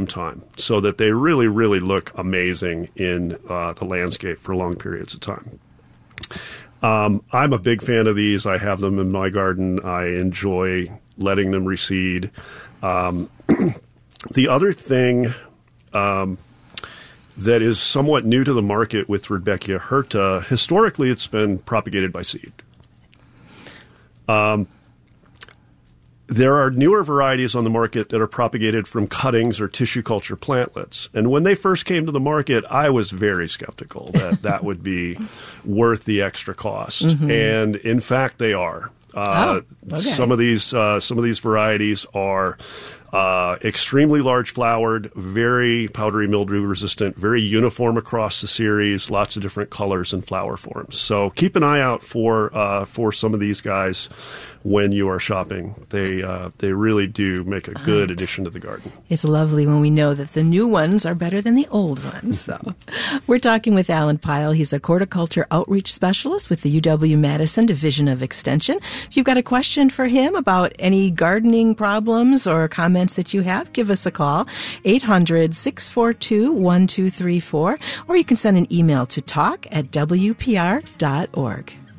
time so that they really, really look amazing in the landscape for long periods of time. I'm a big fan of these. I have them in my garden. I enjoy letting them reseed. The other thing that is somewhat new to the market with Rudbeckia hirta, historically it's been propagated by seed. There are newer varieties on the market that are propagated from cuttings or tissue culture plantlets. And when they first came to the market, I was very skeptical that that would be worth the extra cost. Mm-hmm. And in fact, they are. Okay. Some of these varieties are extremely large flowered, very powdery mildew resistant, very uniform across the series, lots of different colors and flower forms. So keep an eye out for some of these guys when you are shopping. They really do make a good addition to the garden. It's lovely when we know that the new ones are better than the old ones. So we're talking with Alan Pyle. He's a horticulture outreach specialist with the UW-Madison Division of Extension. If you've got a question for him about any gardening problems or comments that you have, give us a call, 800-642-1234, or you can send an email to talk@wpr.org.